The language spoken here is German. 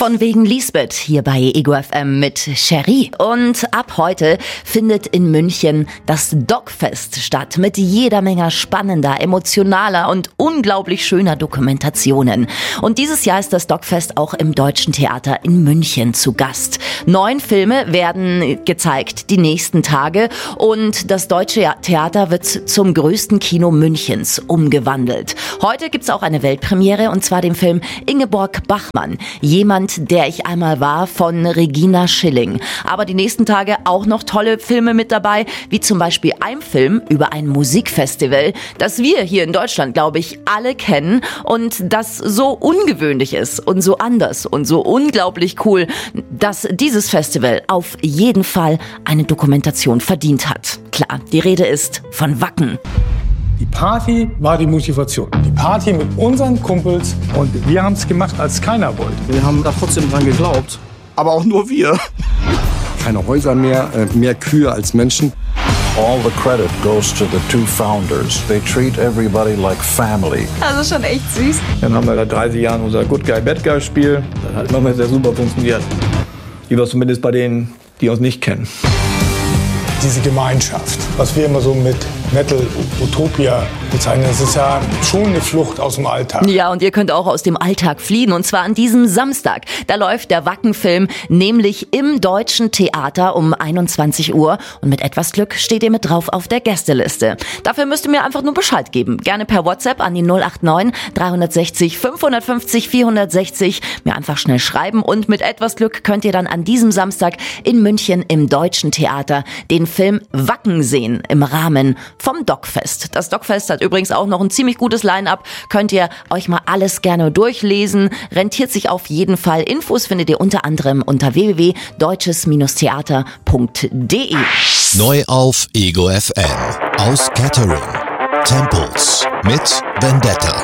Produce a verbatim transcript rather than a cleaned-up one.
Von wegen Lisbeth hier bei Ego F M mit Cherie. Und ab heute findet in München das Dogfest statt mit jeder Menge spannender, emotionaler und unglaublich schöner Dokumentationen. Und dieses Jahr ist das Dogfest auch im Deutschen Theater in München zu Gast. Neun Filme werden gezeigt die nächsten Tage und das Deutsche Theater wird zum größten Kino Münchens umgewandelt. Heute gibt's auch eine Weltpremiere und zwar den Film Ingeborg Bachmann. Jemand, der ich einmal war, von Regina Schilling. Aber die nächsten Tage auch noch tolle Filme mit dabei, wie zum Beispiel ein Film über ein Musikfestival, das wir hier in Deutschland, glaube ich, alle kennen und das so ungewöhnlich ist und so anders und so unglaublich cool, dass dieses Festival auf jeden Fall eine Dokumentation verdient hat. Klar, die Rede ist von Wacken. Die Party war die Motivation. Die Party mit unseren Kumpels und wir haben es gemacht, als keiner wollte. Wir haben da trotzdem dran geglaubt. Aber auch nur wir. Keine Häuser mehr, mehr Kühe als Menschen. All the credit goes to the two founders. They treat everybody like family. Also schon echt süß. Dann haben wir seit dreißig Jahren unser Good Guy, Bad Guy Spiel. Das hat immer sehr super funktioniert. Lieber zumindest bei denen, die uns nicht kennen. Diese Gemeinschaft, was wir immer so mit Metal Utopia bezeichnen, das ist ja schon eine Flucht aus dem Alltag. Ja, und ihr könnt auch aus dem Alltag fliehen und zwar an diesem Samstag. Da läuft der Wacken-Film nämlich im Deutschen Theater um einundzwanzig Uhr und mit etwas Glück steht ihr mit drauf auf der Gästeliste. Dafür müsst ihr mir einfach nur Bescheid geben. Gerne per WhatsApp an die null acht neun drei sechs null fünf fünf null vier sechs null mir einfach schnell schreiben und mit etwas Glück könnt ihr dann an diesem Samstag in München im Deutschen Theater den Film Wacken sehen im Rahmen vom Dogfest. Das Dogfest hat übrigens auch noch ein ziemlich gutes Line-Up. Könnt ihr euch mal alles gerne durchlesen. Rentiert sich auf jeden Fall. Infos findet ihr unter anderem unter w w w punkt deutsches theater punkt d e. Neu auf Ego F M. Aus Catering. Temples mit Vendetta.